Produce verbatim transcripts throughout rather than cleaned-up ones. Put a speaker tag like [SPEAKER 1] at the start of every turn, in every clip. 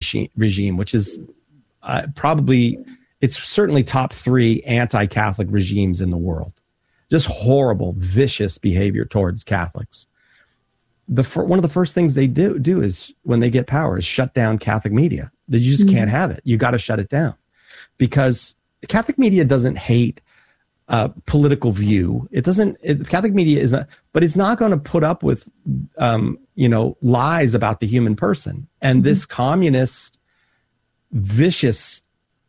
[SPEAKER 1] regime, regime which is uh, probably, it's certainly top three anti-Catholic regimes in the world. Just horrible, vicious behavior towards Catholics. The one of the first things they do do is when they get power is shut down Catholic media. That you just mm-hmm. can't have it. You got to shut it down, because the Catholic media doesn't hate uh, political view. It doesn't. It, Catholic media is not, but it's not going to put up with um, you know lies about the human person. And mm-hmm. this communist, vicious,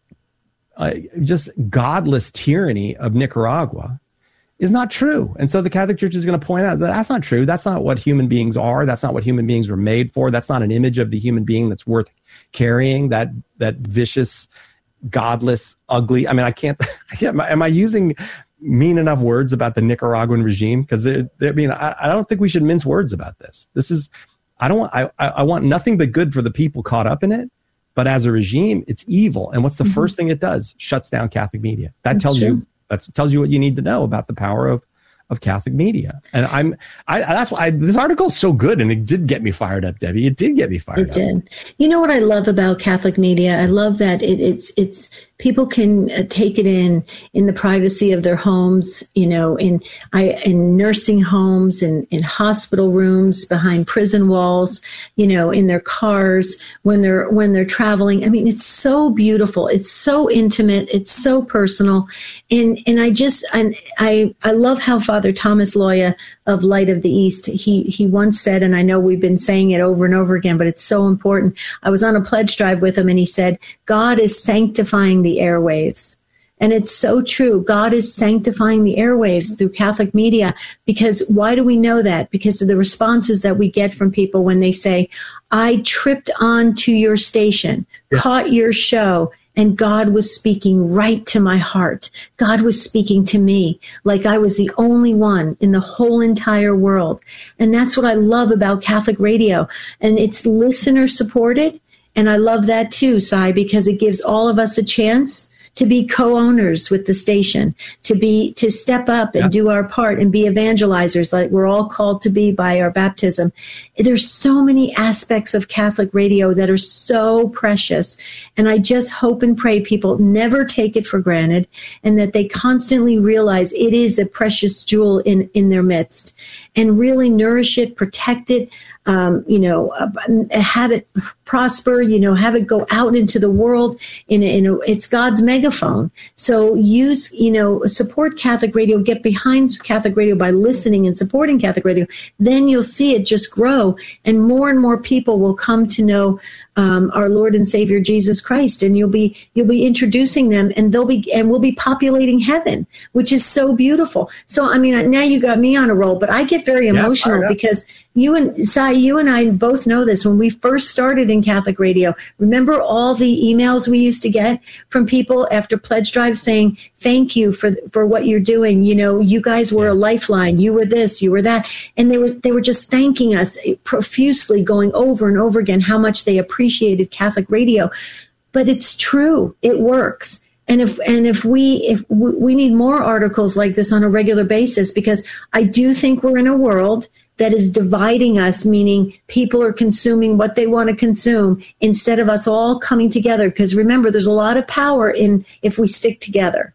[SPEAKER 1] uh, just godless tyranny of Nicaragua is not true. And so the Catholic Church is going to point out that that's not true. That's not what human beings are. That's not what human beings were made for. That's not an image of the human being that's worth carrying, that that vicious, godless, ugly. I mean, I can't, I can't am I using mean enough words about the Nicaraguan regime? Because I mean, I, I don't think we should mince words about this. This is, I don't want, I, I want nothing but good for the people caught up in it. But as a regime, it's evil. And what's the mm-hmm. first thing it does? Shuts down Catholic media. That that's tells true. you. That tells you what you need to know about the power of, of Catholic media. And I'm, I, that's why I, this article is so good. And it did get me fired up, Debbie. It did get me fired
[SPEAKER 2] it
[SPEAKER 1] up.
[SPEAKER 2] It did. You know what I love about Catholic media? I love that it, it's, it's, people can uh, take it in, in the privacy of their homes, you know, in, I, in nursing homes and in hospital rooms, behind prison walls, you know, in their cars, when they're, when they're traveling. I mean, it's so beautiful. It's so intimate. It's so personal. And, and I just, and I, I love how Father Thomas Loya of Light of the East, he, he once said, and I know we've been saying it over and over again, but it's so important. I was on a pledge drive with him and he said, God is sanctifying the airwaves. And it's so true. God is sanctifying the airwaves through Catholic media. Because why do we know that? Because of the responses that we get from people when they say, I tripped onto your station, yeah. caught your show, and God was speaking right to my heart. God was speaking to me like I was the only one in the whole entire world. And that's what I love about Catholic radio. And it's listener supported. And I love that too, Cy, because it gives all of us a chance to be co-owners with the station, to be, to step up and yeah. do our part and be evangelizers like we're all called to be by our baptism. There's so many aspects of Catholic radio that are so precious. And I just hope and pray people never take it for granted and that they constantly realize it is a precious jewel in, in their midst and really nourish it, protect it, Um, you know, uh, have it prosper, you know, have it go out into the world. In, a, in a, it's God's megaphone. So use, you know, support Catholic radio, get behind Catholic radio by listening and supporting Catholic radio. Then you'll see it just grow and more and more people will come to know um, our Lord and Savior, Jesus Christ. And you'll be, you'll be introducing them and they'll be, and we'll be populating heaven, which is so beautiful. So, I mean, now you got me on a roll, but I get very emotional yeah, because you and Cy, you and I both know this. When we first started in Catholic radio, remember all the emails we used to get from people after pledge drives saying, thank you for, for what you're doing. You know, you guys were a lifeline. You were this, you were that. And they were, they were just thanking us profusely, going over and over again, how much they appreciated Catholic radio. But it's true. It works. And if, and if we, if we, we need more articles like this on a regular basis, because I do think we're in a world that is dividing us, meaning people are consuming what they want to consume instead of us all coming together. Because remember, there's a lot of power in if we stick together.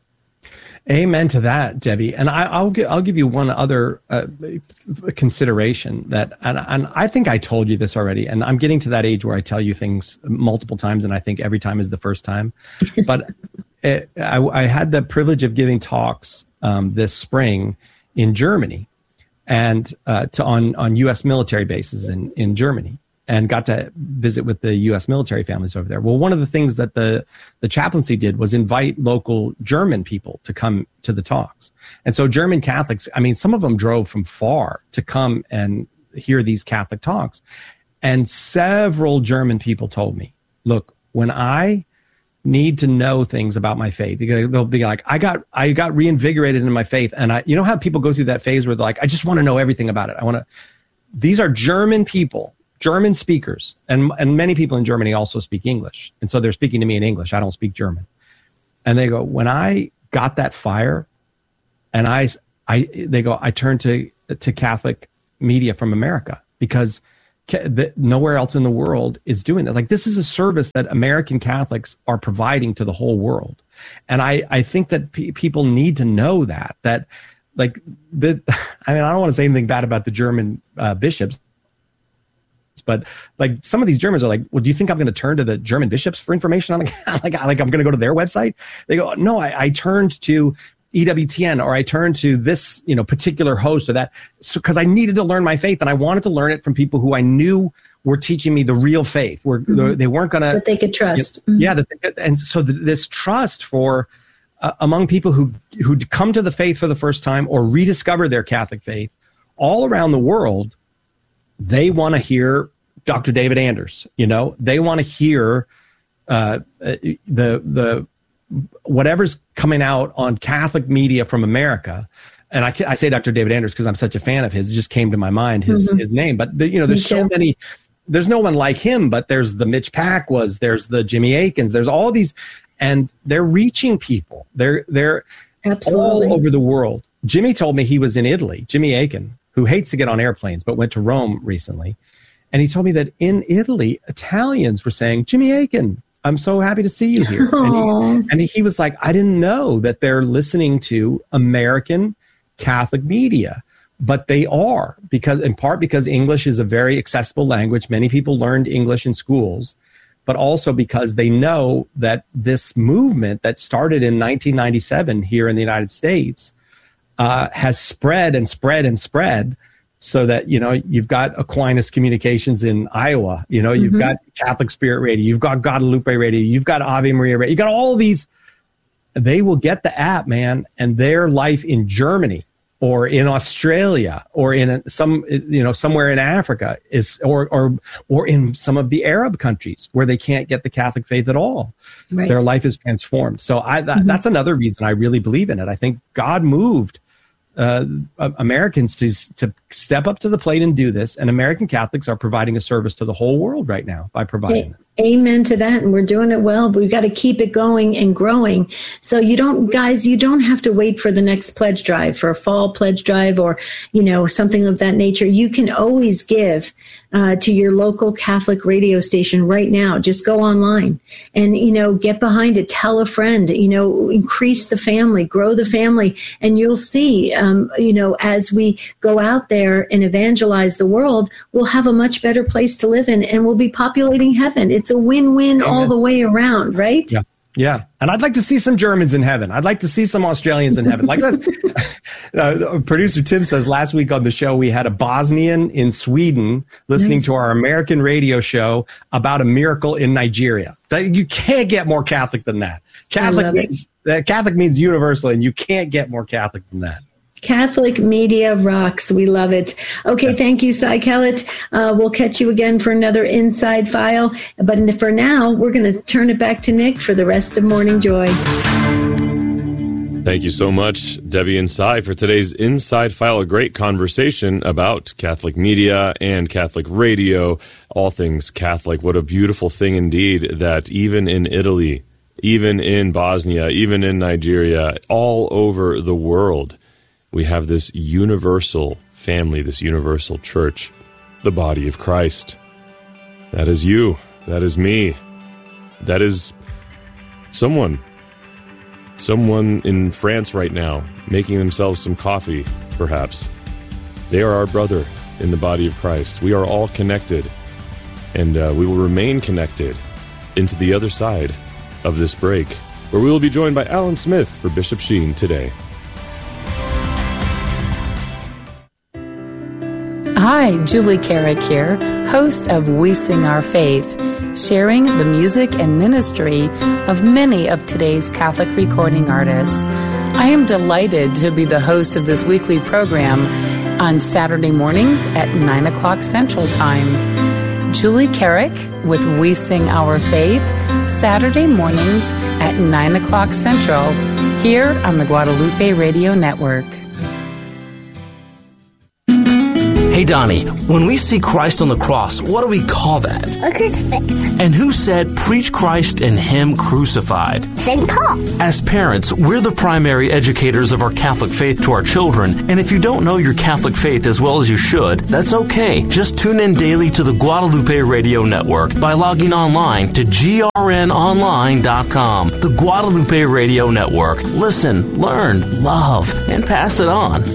[SPEAKER 1] Amen to that, Debbie. And I, I'll give, I'll give you one other uh, consideration that, and, and I think I told you this already, and I'm getting to that age where I tell you things multiple times, and I think every time is the first time. But it, I, I had the privilege of giving talks um, this spring in Germany, and uh, to on on U S military bases in, in Germany, and got to visit with the U S military families over there. Well, one of the things that the, the chaplaincy did was invite local German people to come to the talks. And so German Catholics, I mean, some of them drove from far to come and hear these Catholic talks. And several German people told me, look, when I need to know things about my faith, they'll be like, I got, I got reinvigorated in my faith. And I, you know how people go through that phase where they're like, I just want to know everything about it. I want to, these are German people, German speakers, and, and many people in Germany also speak English. And so they're speaking to me in English. I don't speak German. And they go, when I got that fire and I, I, they go, I turned to, to Catholic media from America because that nowhere else in the world is doing that. Like, this is a service that American Catholics are providing to the whole world. And I, I think that pe- people need to know that, that like the, I mean, I don't want to say anything bad about the German uh, bishops, but like some of these Germans are like, well, do you think I'm going to turn to the German bishops for information on the, like, like I'm going to go to their website? They go, no, I, I turned to E W T N, or I turned to this, you know, particular host or that, because so, I needed to learn my faith, and I wanted to learn it from people who I knew were teaching me the real faith. Were mm-hmm. they weren't going to
[SPEAKER 2] that they could trust.
[SPEAKER 1] You know, mm-hmm. Yeah, that they could, and so the, this trust for uh, among people who who come to the faith for the first time or rediscover their Catholic faith all around the world, they want to hear Doctor David Anders. You know, they want to hear uh, the the. whatever's coming out on Catholic media from America. And I, I say Doctor David Anders because I'm such a fan of his. It just came to my mind, his mm-hmm. his name. But, the, you know, there's so many, there's no one like him, but there's the Mitch Packwas, there's the Jimmy Akins, there's all these, and they're reaching people. They're, they're
[SPEAKER 2] Absolutely.
[SPEAKER 1] all over the world. Jimmy told me he was in Italy, Jimmy Akin, who hates to get on airplanes, but went to Rome recently. And he told me that in Italy, Italians were saying, Jimmy Akin, I'm so happy to see you here. And, he, and he was like, I didn't know that they're listening to American Catholic media, but they are, because in part because English is a very accessible language. Many people learned English in schools, but also because they know that this movement that started in nineteen ninety-seven here in the United States uh, has spread and spread and spread. So that, you know, you've got Aquinas Communications in Iowa, you know, you've mm-hmm. got Catholic Spirit Radio, you've got Guadalupe Radio, you've got Ave Maria Radio, you've got all these. They will get the app, man, and their life in Germany or in Australia or in some, you know, somewhere in Africa is, or or or in some of the Arab countries where they can't get the Catholic faith at all. Right. Their life is transformed. So I that, mm-hmm. that's another reason I really believe in it. I think God moved Uh, Americans to to step up to the plate and do this, and American Catholics are providing a service to the whole world right now by providing it.
[SPEAKER 2] Amen to that, and we're doing it well, but we've got to keep it going and growing. So you don't, guys, you don't have to wait for the next pledge drive, for a fall pledge drive, or, you know, something of that nature. You can always give uh, to your local Catholic radio station right now. Just go online and, you know, get behind it. Tell a friend, you know, increase the family, grow the family, and you'll see, um, you know, as we go out there and evangelize the world, we'll have a much better place to live in, and we'll be populating heaven. It's a win-win Amen. All the way around, right?
[SPEAKER 1] Yeah. Yeah. And I'd like to see some Germans in heaven. I'd like to see some Australians in heaven. Like that's, uh, producer Tim says last week on the show, we had a Bosnian in Sweden listening nice. To our American radio show about a miracle in Nigeria. You can't get more Catholic than that. Catholic means, uh, Catholic means universal, and you can't get more Catholic than that.
[SPEAKER 2] Catholic media rocks. We love it. Okay, thank you, Cy Kellett. Uh, we'll catch you again for another Inside File. But for now, we're going to turn it back to Nick for the rest of Morning Joy.
[SPEAKER 3] Thank you so much, Debbie and Cy, for today's Inside File. A great conversation about Catholic media and Catholic radio, all things Catholic. What a beautiful thing indeed that even in Italy, even in Bosnia, even in Nigeria, all over the world, we have this universal family, this universal church, the body of Christ. That is you. That is me. That is someone. Someone in France right now making themselves some coffee, perhaps. They are our brother in the body of Christ. We are all connected, and uh, we will remain connected into the other side of this break, where we will be joined by Alan Smith for Bishop Sheen today.
[SPEAKER 4] Hi, Julie Carrick here, host of We Sing Our Faith, sharing the music and ministry of many of today's Catholic recording artists. I am delighted to be the host of this weekly program on Saturday mornings at nine o'clock Central Time. Julie Carrick with We Sing Our Faith, Saturday mornings at nine o'clock Central, here on the Guadalupe Radio Network.
[SPEAKER 5] Hey, Donnie, when we see Christ on the cross, what do we call that?
[SPEAKER 6] A crucifix.
[SPEAKER 5] And who said, preach Christ and Him crucified?
[SPEAKER 6] Saint Paul.
[SPEAKER 5] As parents, we're the primary educators of our Catholic faith to our children, and if you don't know your Catholic faith as well as you should, that's okay. Just tune in daily to the Guadalupe Radio Network by logging online to G R N online dot com. The Guadalupe Radio Network. Listen, learn, love, and pass it on.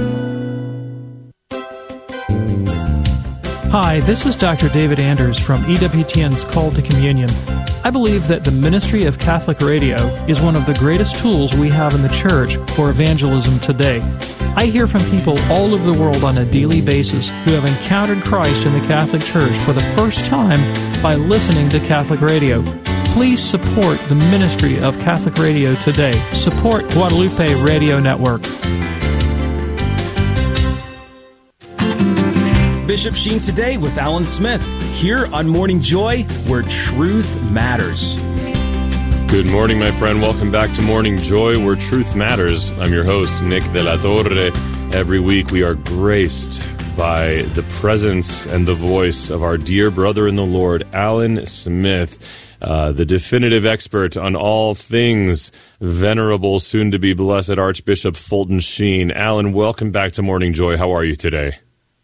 [SPEAKER 7] Hi, this is Doctor David Anders from E W T N's Call to Communion. I believe that the ministry of Catholic radio is one of the greatest tools we have in the Church for evangelism today. I hear from people all over the world on a daily basis who have encountered Christ in the Catholic Church for the first time by listening to Catholic radio. Please support the ministry of Catholic radio today. Support Guadalupe Radio Network.
[SPEAKER 8] Bishop Sheen Today with Alan Smith, here on Morning Joy, where truth matters.
[SPEAKER 3] Good morning, my friend. Welcome back to Morning Joy, where truth matters. I'm your host, Nick de la Torre. Every week we are graced by the presence and the voice of our dear brother in the Lord, Alan Smith, uh, the definitive expert on all things venerable, soon-to-be blessed Archbishop Fulton Sheen. Alan, welcome back to Morning Joy. How are you today?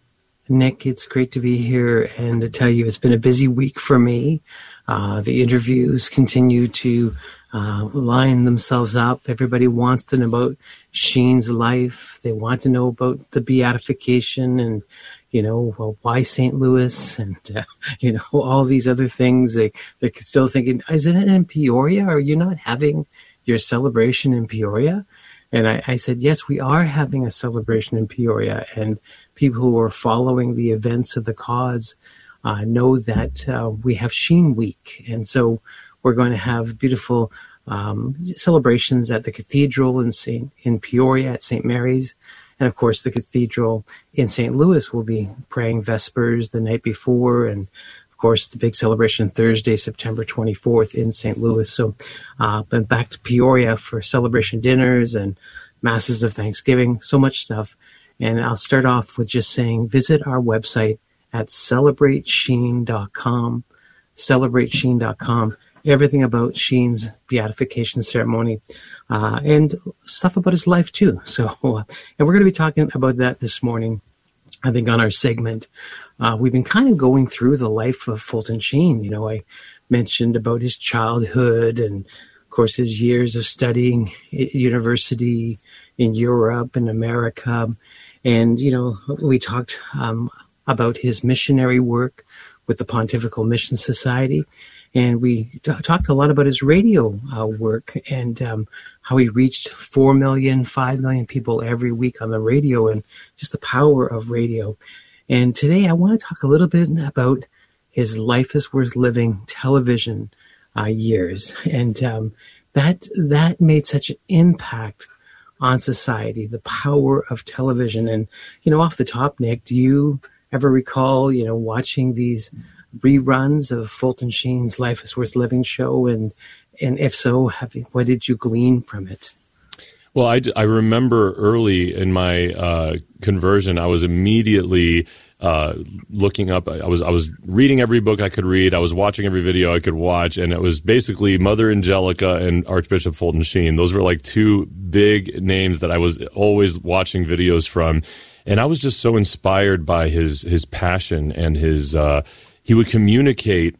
[SPEAKER 9] Nick, it's great to be here and to tell you it's been a busy week for me. Uh, the interviews continue to uh, line themselves up. Everybody wants to know about Sheen's life. They want to know about the beatification and, you know, well, why Saint Louis and, uh, you know, all these other things. They, they're still thinking, isn't it in Peoria? Are you not having your celebration in Peoria? And I, I said, yes, we are having a celebration in Peoria, and people who are following the events of the cause uh, know that uh, we have Sheen Week. And so we're going to have beautiful um, celebrations at the cathedral in Saint in Peoria at Saint Mary's. And, of course, the cathedral in Saint Louis will be praying Vespers the night before, and of course, the big celebration Thursday, September twenty-fourth in Saint Louis. So, uh, but back to Peoria for celebration dinners and masses of Thanksgiving, so much stuff. And I'll start off with just saying, visit our website at celebrate sheen dot com, celebrate sheen dot com. Everything about Sheen's beatification ceremony uh, and stuff about his life too. So, uh, and we're going to be talking about that this morning, I think, on our segment. Uh, we've been kind of going through the life of Fulton Sheen. You know, I mentioned about his childhood and, of course, his years of studying at university in Europe and America. And, you know, we talked um, about his missionary work with the Pontifical Mission Society. And we t- talked a lot about his radio uh, work and um, how he reached four million, five million people every week on the radio, and just the power of radio. And today I want to talk a little bit about his Life is Worth Living television uh, years. And um, that that made such an impact on society, the power of television. And, you know, off the top, Nick, do you ever recall, you know, watching these reruns of Fulton Sheen's Life is Worth Living show? And and if so, have you, what did you glean from it?
[SPEAKER 3] Well, I, I remember early in my uh, conversion, I was immediately uh, looking up. I was I was reading every book I could read. I was watching every video I could watch, and it was basically Mother Angelica and Archbishop Fulton Sheen. Those were like two big names that I was always watching videos from, and I was just so inspired by his his passion and his. Uh, he would communicate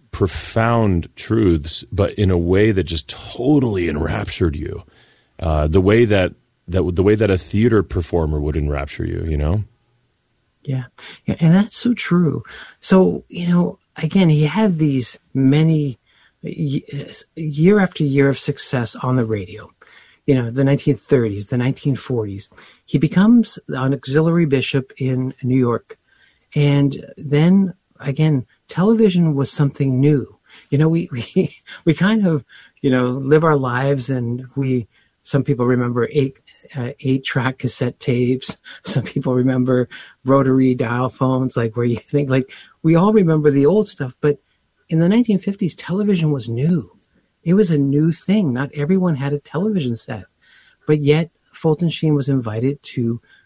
[SPEAKER 3] profound truths, but in a way that just totally enraptured you. Uh, the way that, that the way that a theater performer would enrapture you, you know?
[SPEAKER 9] Yeah. yeah, and that's so true. So, you know, again, he had these many year after year of success on the radio. You know, the nineteen thirties, the nineteen forties. He becomes an auxiliary bishop in New York. And then, again, television was something new. You know, we, we, we kind of, you know, live our lives, and we... Some people remember eight, uh, eight-track cassette tapes. Some people remember rotary dial phones, like where you think, like, we all remember the old stuff. But in the nineteen fifties, television was new. It was a new thing. Not everyone had a television set. But yet, Fulton Sheen was invited to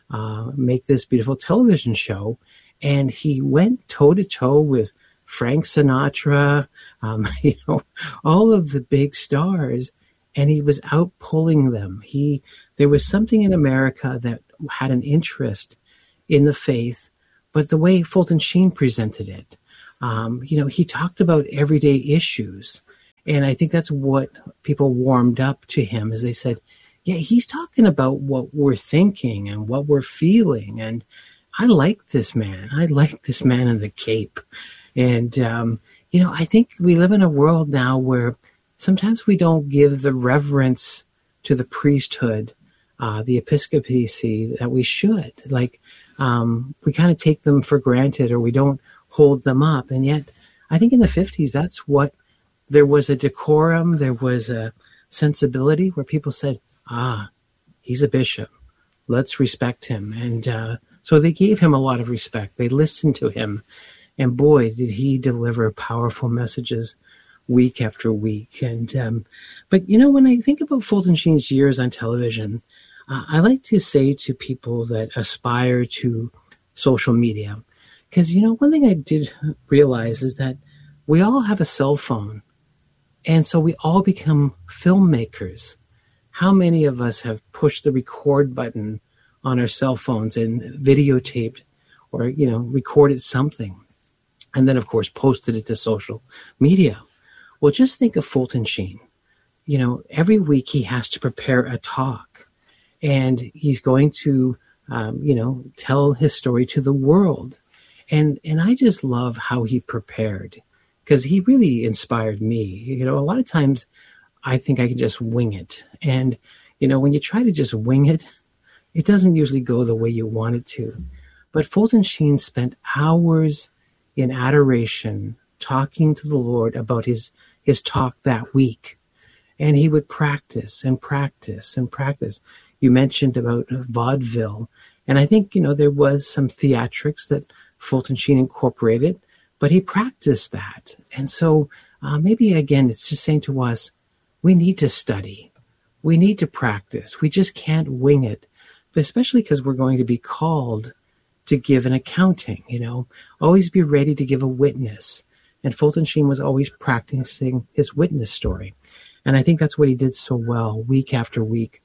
[SPEAKER 9] uh, make this beautiful television show. And he went toe to toe with Frank Sinatra, um, you know, all of the big stars, and he was out pulling them. He, there was something in America that had an interest in the faith, but the way Fulton Sheen presented it, um, you know, he talked about everyday issues. And I think that's what people warmed up to him, as they said, yeah, he's talking about what we're thinking and what we're feeling. And I like this man. I like this man in the cape. And, um, you know, I think we live in a world now where sometimes we don't give the reverence to the priesthood, uh, the episcopacy that we should. Like, um, we kind of take them for granted, or we don't hold them up. And yet, I think in the fifties, that's what, there was a decorum, there was a sensibility where people said, ah, he's a bishop. Let's respect him. And uh, so they gave him a lot of respect. They listened to him. And boy, did he deliver powerful messages week after week. And um, but, you know, when I think about Fulton Sheen's years on television, uh, I like to say to people that aspire to social media, because, you know, one thing I did realize is that we all have a cell phone. And so we all become filmmakers. How many of us have pushed the record button on our cell phones and videotaped or, you know, recorded something, and then, of course, posted it to social media? Well, just think of Fulton Sheen. You know, every week he has to prepare a talk, and he's going to, um, you know, tell his story to the world. And and I just love how he prepared, because he really inspired me. You know, a lot of times I think I can just wing it. And, you know, when you try to just wing it, it doesn't usually go the way you want it to. But Fulton Sheen spent hours in adoration talking to the Lord about his, his talk that week. And he would practice and practice and practice. You mentioned about vaudeville. And I think, you know, there was some theatrics that Fulton Sheen incorporated, but he practiced that. And so uh, maybe, again, it's just saying to us, we need to study. We need to practice. We just can't wing it, but especially because we're going to be called to give an accounting, you know, always be ready to give a witness. And Fulton Sheen was always practicing his witness story. And I think that's what he did so well week after week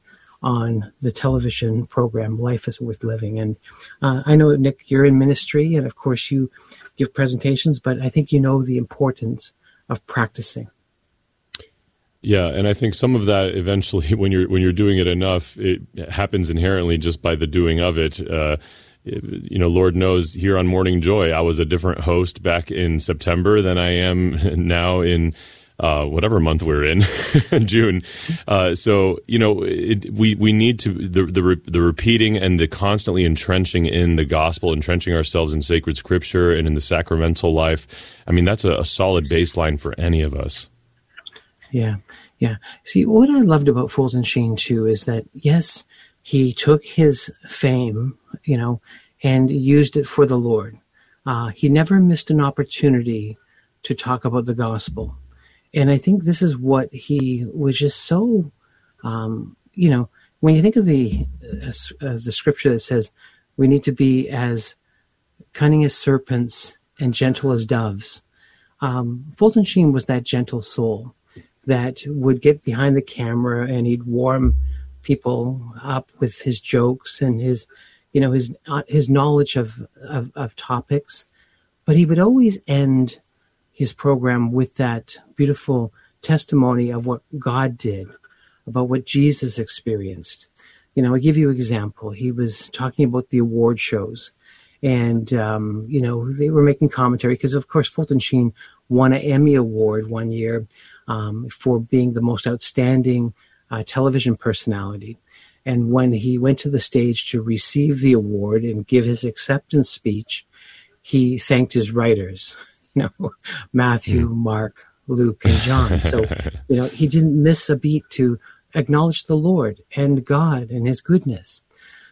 [SPEAKER 9] on the television program, Life is Worth Living. And uh, I know, Nick, you're in ministry, and of course you give presentations, but I think you know the importance of practicing.
[SPEAKER 3] Yeah, and I think some of that eventually, when you're when you're doing it enough, it happens inherently just by the doing of it. Uh, you know, Lord knows, here on Morning Joy, I was a different host back in September than I am now in uh, whatever month we're in, June. Uh, so, you know, it, we we need to the the the repeating and the constantly entrenching in the gospel, entrenching ourselves in sacred scripture and in the sacramental life. I mean, that's a, a solid baseline for any of us.
[SPEAKER 9] Yeah, yeah. See, what I loved about Fulton Sheen, too, is that, yes, he took his fame, you know, and used it for the Lord. Uh, he never missed an opportunity to talk about the gospel. And I think this is what he was just so, um, you know, when you think of the uh, uh, the scripture that says we need to be as cunning as serpents and gentle as doves, um, Fulton Sheen was that gentle soul that would get behind the camera and he'd warm people up with his jokes and his, you know, his uh, his knowledge of, of of topics. But he would always end his program with that beautiful testimony of what God did, about what Jesus experienced. You know, I'll give you an example. He was talking about the award shows, and, um, you know, they were making commentary because, of course, Fulton Sheen won an Emmy Award one year um, for being the most outstanding uh, television personality. And when he went to the stage to receive the award and give his acceptance speech, he thanked his writers, you know, Matthew, mm. Mark, Luke, and John. So, you know, he didn't miss a beat to acknowledge the Lord and God and his goodness.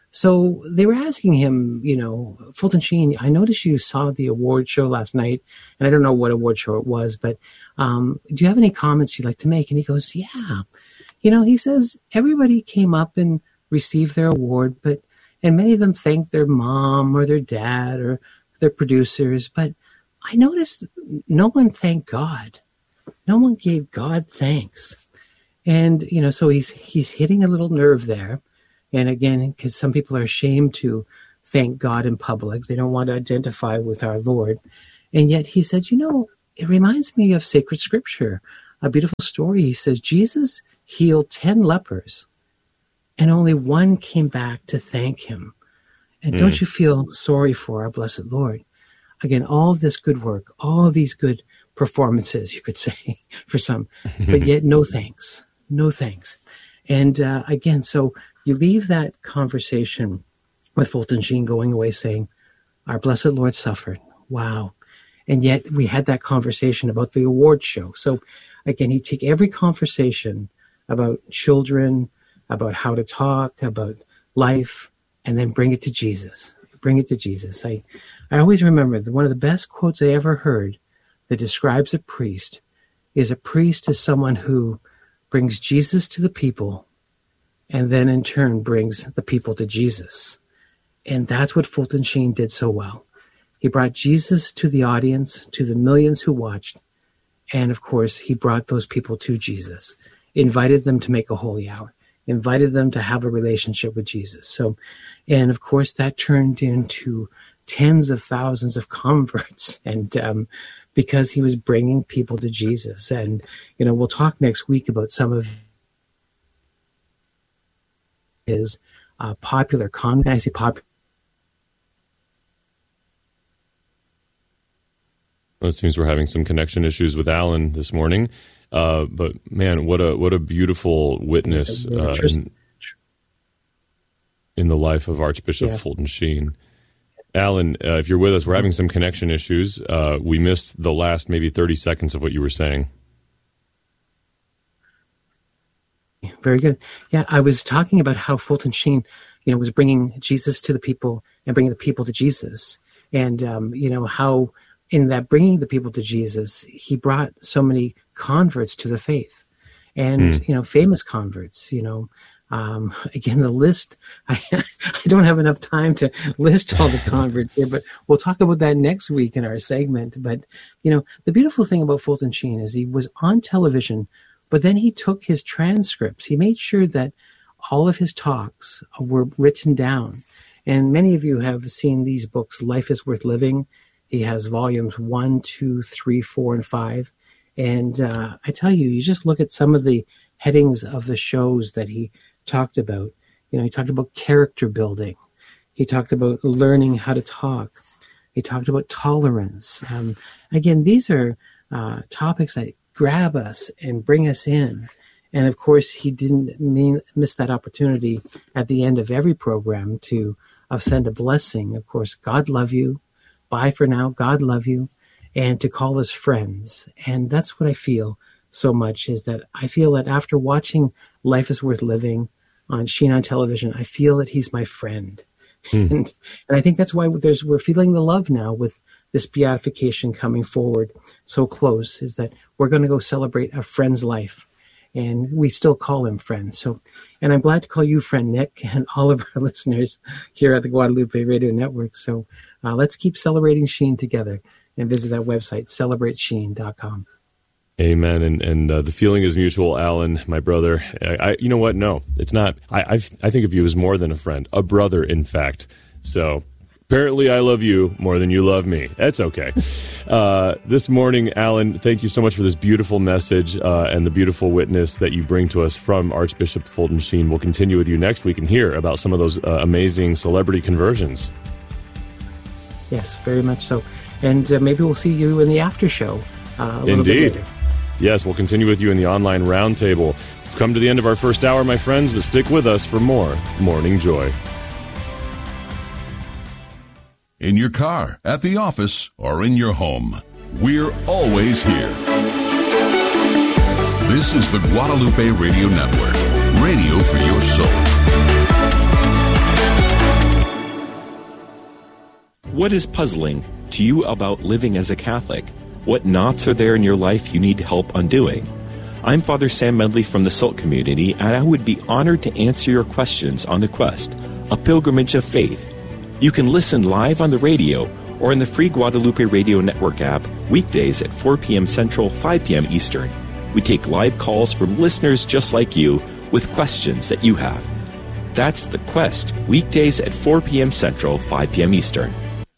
[SPEAKER 9] So they were asking him, you know, Fulton Sheen, I noticed you saw the award show last night, and I don't know what award show it was, but um, do you have any comments you'd like to make? And he goes, yeah. You know, he says, everybody came up and received their award, but And many of them thank their mom or their dad or their producers. But I noticed no one thanked God. No one gave God thanks. And, you know, so he's he's hitting a little nerve there. And again, because some people are ashamed to thank God in public. They don't want to identify with our Lord. And yet he said, you know, it reminds me of sacred scripture, a beautiful story. He says, Jesus healed ten lepers and only one came back to thank him. And mm. don't you feel sorry for our blessed Lord? Again, all this good work, all these good performances, you could say, for some, but yet no thanks, no thanks. And uh, again, so you leave that conversation with Fulton Sheen going away saying, our blessed Lord suffered. Wow. And yet we had that conversation about the award show. So again, he'd take every conversation about children, about how to talk, about life, and then bring it to Jesus. Bring it to Jesus. I, I always remember that one of the best quotes I ever heard that describes a priest is a priest is someone who brings Jesus to the people and then in turn brings the people to Jesus. And that's what Fulton Sheen did so well. He brought Jesus to the audience, to the millions who watched. And of course, he brought those people to Jesus, invited them to make a holy hour, invited them to have a relationship with Jesus. So, and of course, that turned into tens of thousands of converts. And um, because he was bringing people to Jesus. And, you know, we'll talk next week about some of his uh, popular con. And I say popular.
[SPEAKER 3] Well, it seems we're having some connection issues with Alan this morning, uh, but man, what a what a beautiful witness uh, in, in the life of Archbishop yeah. Fulton Sheen. Alan, uh, if you're with us, we're having some connection issues. Uh, we missed the last maybe thirty seconds of what you were saying.
[SPEAKER 9] Very good. Yeah, I was talking about how Fulton Sheen, you know, was bringing Jesus to the people and bringing the people to Jesus, and um, you know how. In that bringing the people to Jesus, he brought so many converts to the faith, and mm. you know, famous converts. You know, um, again, the list. I, I don't have enough time to list all the converts here, but we'll talk about that next week in our segment. But you know, the beautiful thing about Fulton Sheen is he was on television, but then he took his transcripts. He made sure that all of his talks were written down, and many of you have seen these books, Life is Worth Living. He has volumes one, two, three, four, and five. And uh, I tell you, you just look at some of the headings of the shows that he talked about. You know, he talked about character building. He talked about learning how to talk. He talked about tolerance. Um, again, these are uh, topics that grab us and bring us in. And of course, he didn't mean, miss that opportunity at the end of every program to uh, send a blessing. Of course, God love you. Bye for now. God love you. And to call us friends. And that's what I feel so much is that I feel that after watching Life is Worth Living on Sheen on television, I feel that he's my friend. Hmm. And and I think that's why there's we're feeling the love now with this beatification coming forward so close is that we're going to go celebrate a friend's life. And we still call him friend. So, and I'm glad to call you friend, Nick, and all of our listeners here at the Guadalupe Radio Network. So uh, let's keep celebrating Sheen together and visit that website, celebrate sheen dot com.
[SPEAKER 3] Amen. And and uh, the feeling is mutual, Alan, my brother. I, I you know what? No, it's not. I I've, I think of you as more than a friend, a brother, in fact. So apparently I love you more than you love me. That's okay. Uh, this morning, Alan, thank you so much for this beautiful message uh, and the beautiful witness that you bring to us from Archbishop Fulton Sheen. We'll continue with you next week and hear about some of those uh, amazing celebrity conversions.
[SPEAKER 9] Yes, very much so. And uh, maybe we'll see you in the after show uh, a little
[SPEAKER 3] Indeed.
[SPEAKER 9] bit later.
[SPEAKER 3] Yes, we'll continue with you in the online roundtable. We've come to the end of our first hour, my friends, but stick with us for more Morning Joy.
[SPEAKER 6] In your car, at the office, or in your home, we're always here. This is the Guadalupe Radio Network, radio for your soul.
[SPEAKER 10] What is puzzling to you about living as a Catholic? What knots are there in your life you need help undoing? I'm Father Sam Medley from the S A L T community, and I would be honored to answer your questions on the quest A Pilgrimage of Faith. You can listen live on the radio or in the free Guadalupe Radio Network app weekdays at four p.m. Central, five p.m. Eastern. We take live calls from listeners just like you with questions that you have. That's The Quest, weekdays at four p.m. Central, five p.m. Eastern.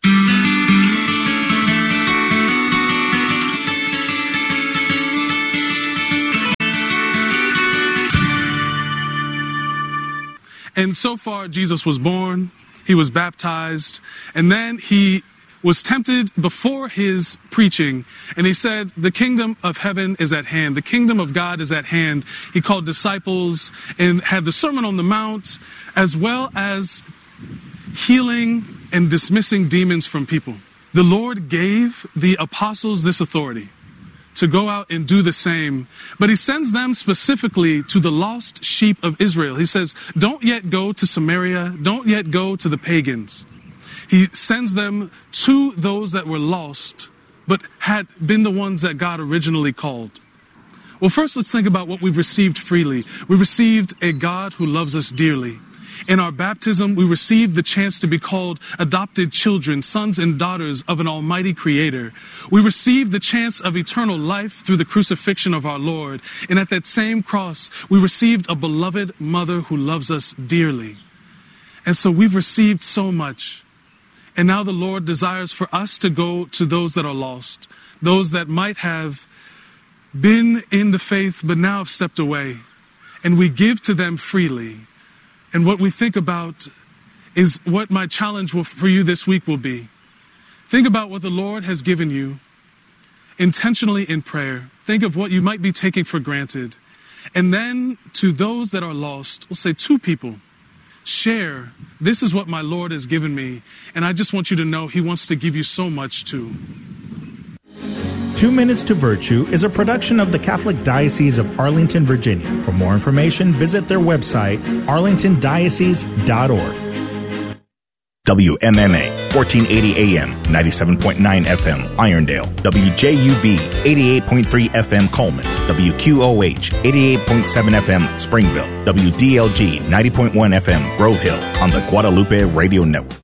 [SPEAKER 11] And so far, Jesus was born, he was baptized, and then he was tempted before his preaching, and he said, the kingdom of heaven is at hand. The kingdom of God is at hand. He called disciples and had the Sermon on the Mount, as well as healing and dismissing demons from people. The Lord gave the apostles this authority to go out and do the same, but he sends them specifically to the lost sheep of Israel. He says, don't yet go to Samaria, don't yet go to the pagans. He sends them to those that were lost, but had been the ones that God originally called. Well, first let's think about what we've received freely. We received a God who loves us dearly. In our baptism, we received the chance to be called adopted children, sons and daughters of an almighty creator. We received the chance of eternal life through the crucifixion of our Lord. And at that same cross, we received a beloved mother who loves us dearly. And so we've received so much. And now the Lord desires for us to go to those that are lost, those that might have been in the faith but now have stepped away. And we give to them freely. And what we think about is what my challenge will, for you this week will be. Think about what the Lord has given you intentionally in prayer. Think of what you might be taking for granted. And then to those that are lost, we'll say two people, share, this is what my Lord has given me. And I just want you to know he wants to give you so much too.
[SPEAKER 12] Two Minutes to Virtue is a production of the Catholic Diocese of Arlington, Virginia. For more information, visit their website, arlington diocese dot org.
[SPEAKER 13] W M M A, fourteen eighty A M, ninety-seven point nine F M, Irondale. W J U V, eighty-eight point three F M, Coleman. W Q O H, eighty-eight point seven F M, Springville. W D L G, ninety point one F M, Grove Hill, on the Guadalupe Radio Network.